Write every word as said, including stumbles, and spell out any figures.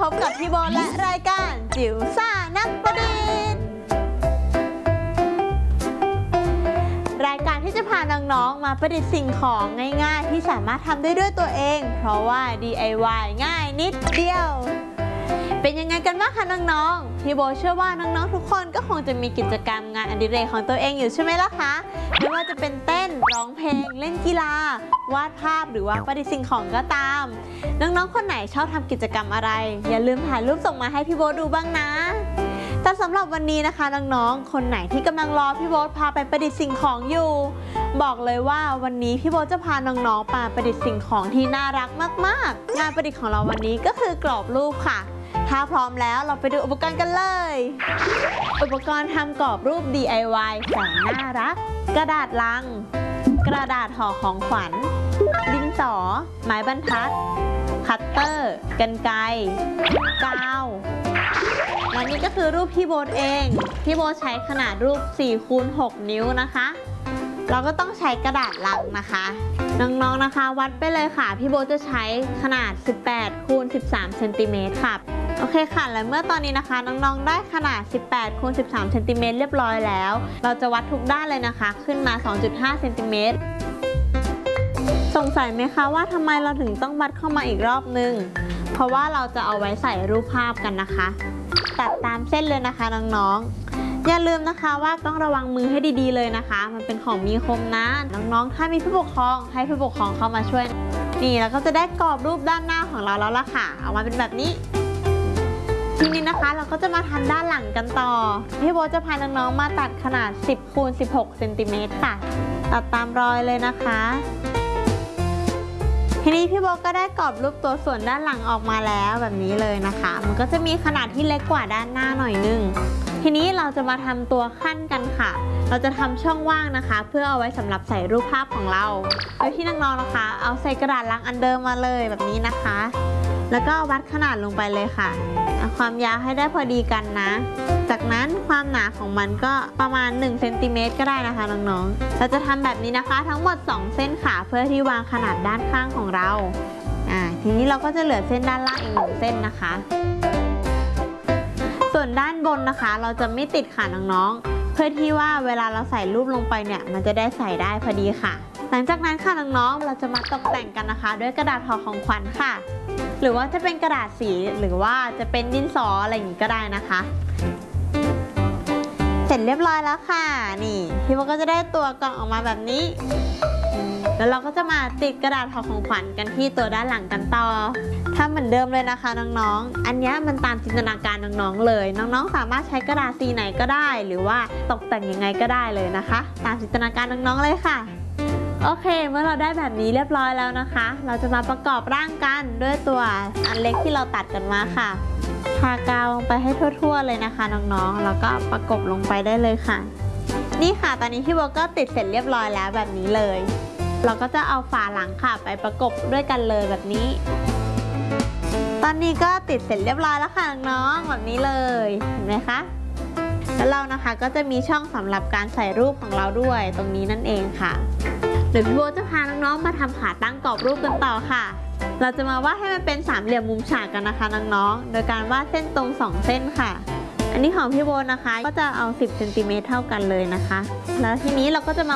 บกับพี่โบและรายการจิ๋วซ่านักประดิษฐ์รายการที่จะพาน้องๆมาประดิษฐ์สิ่งของง่ายๆที่สามารถทำได้ด้วยตัวเองเพราะว่า ดี ไอ วาย ง่ายนิดเดียวเป็นยังไงกันบ้างคะน้องๆพี่โบเชื่อว่าน้องๆทุกคนก็คงจะมีกิจกรรมงานอดิเรกของตัวเองอยู่ใช่ไหมล่ะคะไม่ว่าจะเป็นเต้นร้องเพลงเล่นกีฬาวาดภาพหรือว่าประดิษฐ์สิ่งของก็ตามน้องๆคนไหนชอบทำกิจกรรมอะไรอย่าลืมถ่ายรูปส่งมาให้พี่โบดูบ้างนะแต่สำหรับวันนี้นะคะน้องๆคนไหนที่กำลังรอพี่โบพาไปประดิษฐ์สิ่งของอยู่บอกเลยว่าวันนี้พี่โบจะพาน้องๆมาประดิษฐ์สิ่งของที่น่ารักมากๆงานประดิษฐ์ของเราวันนี้ก็คือกรอบรูปค่ะถ้าพร้อมแล้วเราไปดูอุปกรณ์กันเลยอุปกรณ์ทำกรอบรูป ดี ไอ วาย แสนน่ารักกระดาษลังกระดาษห่อของขวัญดินสอไม้บรรทัดคัตเตอร์กรรไกรกาวและนี่ก็คือรูปพี่โบเองพี่โบใช้ขนาดรูป สี่คูณ หก นิ้วนะคะเราก็ต้องใช้กระดาษลังนะคะน้องๆนะคะวัดไปเลยค่ะพี่โบจะใช้ขนาด สิบแปดคูณ สิบสาม เซนติเมตรค่ะโอเคค่ะและเมื่อตอนนี้นะคะน้องๆได้ขนาด สิบแปดคูณ สิบสาม เซนติเมตรเรียบร้อยแล้วเราจะวัดทุกด้านเลยนะคะขึ้นมา สองจุดห้า เซนติเมตรสงสัยไหมคะว่าทำไมเราถึงต้องวัดเข้ามาอีกรอบนึงเพราะว่าเราจะเอาไว้ใส่รูปภาพกันนะคะตัดตามเส้นเลยนะคะน้องๆอย่าลืมนะคะว่าต้องระวังมือให้ดีๆเลยนะคะมันเป็นของมีคมนะน้องๆถ้ามีผู้ปกครองให้ผู้ปกครองเข้ามาช่วยนี่แล้วก็จะได้กรอบรูปด้านหน้าของเราแล้วล่ะค่ะออกมาเป็นแบบนี้ทีนี้นะคะเราก็จะมาทำด้านหลังกันต่อพี่โบจะพาน้องๆมาตัดขนาด สิบคูณ สิบหก เซนติเมตรค่ะตัดตามรอยเลยนะคะทีนี้พี่โบก็ได้กรอบรูปตัวส่วนด้านหลังออกมาแล้วแบบนี้เลยนะคะมันก็จะมีขนาดที่เล็กกว่าด้านหน้าหน่อยนึงทีนี้เราจะมาทำตัวขั้นกันค่ะเราจะทำช่องว่างนะคะเพื่อเอาไว้สำหรับใส่รูปภาพของเราโดยที่น้องๆนะคะเอาใส่กระดาษลังอันเดิมมาเลยแบบนี้นะคะแล้วก็วัดขนาดลงไปเลยค่ะเอาความยาวให้ได้พอดีกันนะจากนั้นความหนาของมันก็ประมาณหนึ่งเซนติเมตรก็ได้นะคะน้องๆเราจะทำแบบนี้นะคะทั้งหมดสองเส้นค่ะเพื่อที่วางขนาดด้านข้างของเราอ่าทีนี้เราก็จะเหลือเส้นด้านล่างอีกหนึ่งเส้นนะคะส่วนด้านบนนะคะเราจะไม่ติดค่ะน้องๆเพื่อที่ว่าเวลาเราใส่รูปลงไปเนี่ยมันจะได้ใส่ได้พอดีค่ะหลังจากนั้นค่ะน้องๆเราจะมาตกแต่งกันนะคะด้วยกระดาษห่อของขวัญค่ะหรือว่าจะเป็นกระดาษสีหรือว่าจะเป็นดินสออะไรอย่างนี้ก็ได้นะคะเสร็จเรียบร้อยแล้วค่ะนี่พี่โบก็จะได้ตัวกล่องออกมาแบบนี้แล้วเราก็จะมาติดกระดาษห่อของขวัญกันที่ตัวด้านหลังกันต่อทำเหมือนเดิมเลยนะคะน้องๆอันนี้มันตามจินตนาการน้องๆเลยน้องๆสามารถใช้กระดาษสีไหนก็ได้หรือว่าตกแต่งยังไงก็ได้เลยนะคะตามจินตนาการน้องๆเลยค่ะโอเคเมื่อเราได้แบบนี้เรียบร้อยแล้วนะคะเราจะมาประกอบร่างกันด้วยตัวอันเล็กที่เราตัดกันมาค่ะทากาวลงไปให้ทั่วๆเลยนะคะน้องๆแล้วก็ประกบลงไปได้เลยค่ะนี่ค่ะตอนนี้พี่โบก็ติดเสร็จเรียบร้อยแล้วแบบนี้เลยเราก็จะเอาฝาหลังค่ะไปประกบด้วยกันเลยแบบนี้ตอนนี้ก็ติดเสร็จเรียบร้อยแล้วค่ะน้องๆแบบนี้เลยเห็นไหมคะแล้วเรานะคะก็จะมีช่องสำหรับการใส่รูปของเราด้วยตรงนี้นั่นเองค่ะเดี๋ยวพี่โบจะพาน้องๆมาทำขาตั้งกรอบรูปกันต่อค่ะเราจะมาวาดให้มันเป็นสามเหลี่ยมมุมฉากกันนะคะน้องๆโดยการวาดเส้นตรงสองเส้นค่ะอันนี้ของพี่โบนะคะก็จะเอาสิบเซนติเมตรเท่ากันเลยนะคะแล้วทีนี้เราก็จะมา